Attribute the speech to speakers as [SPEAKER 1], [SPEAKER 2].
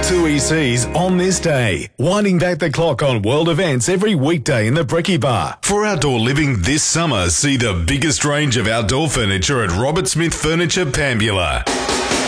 [SPEAKER 1] Two ECs on this day, winding back the clock on world events every weekday in the Brekkie Bar. For outdoor living this summer, see the biggest range of outdoor furniture at Robert Smith Furniture Pambula.